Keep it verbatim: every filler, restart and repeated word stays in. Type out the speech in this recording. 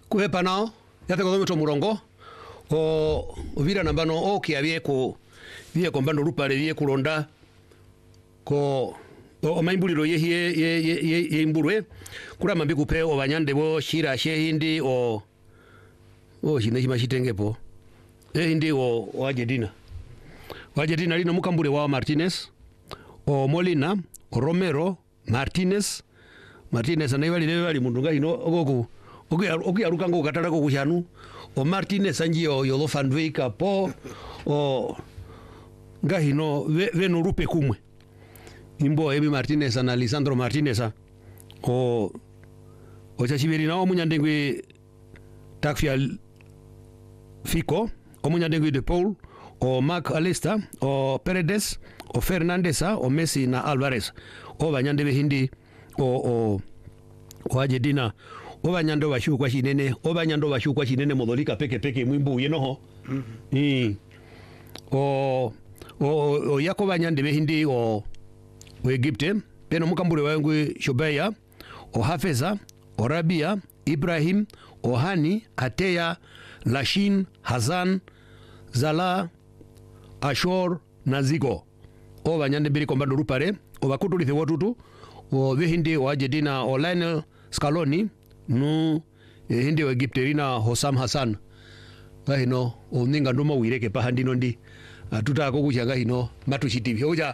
kuhepa nao yate ko to murongo o vira nambano o kiavie ko vie ko mbando rupare vie kulonda ko o maimbuliro ye ye ye ye imburwe kura mambi kupe o banyande bo shira shehindi o o shine shima shitengepo e hindi o wajedina wajedina lino mukambure wa Martinez o Molina o Romero Martinez Martinez anaibali lebe bali mundu ngahino ogoku oki aruka ngo katala ko kushanu o Martinez anji o yolo Van Wyk po o ngahino veno rupe kumwe imbo Emi Martinez na Lisandro Martinez o o chachibiri na omunyandengwe takfia Fico omunyandengwe De Paul o Mark Alesta o Paredes o Fernandez o Messi na Alvarez o banyande hindi o o o Argentina o banyando bashu kwa shinene o banyando bashu kwa shinene modolika peke peke mwimbu yeno ho mm -hmm. o o o yako banyande hindi o o Egypte peno mukambure wangu Shobeya o Hafeza o Rabia Ibrahim o Hani Ateya Lashin Hazan Zala Ashor Nazigo o banyande biri kombando rupare o bakutu lithe watutu o vehindi o Argentina o Lionel Scaloni nu e hindi o Egypterina Hossam Hassan bahino o ninga nduma wireke pahandino ndi tuta ko kuchanga hino matushitivi oja